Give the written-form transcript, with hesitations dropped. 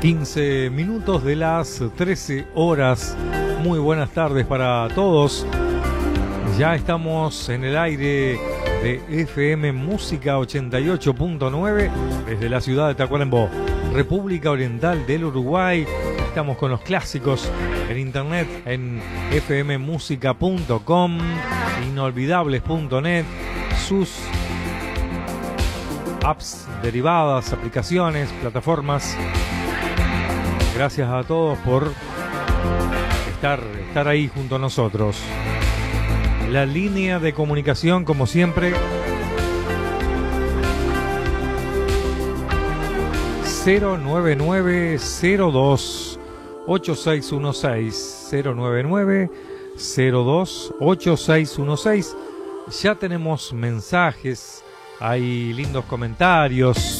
15 minutos de las 13 horas. Muy buenas tardes para todos. Ya estamos en el aire de FM Música 88.9 desde la ciudad de Tacuarembó, República Oriental del Uruguay. Estamos con los clásicos en internet en fmmusica.com, inolvidables.net, sus apps derivadas, aplicaciones, plataformas. Gracias a todos por estar ahí junto a nosotros. La línea de comunicación, como siempre, 099-02-8616, 099-02-8616. Ya tenemos mensajes, hay lindos comentarios.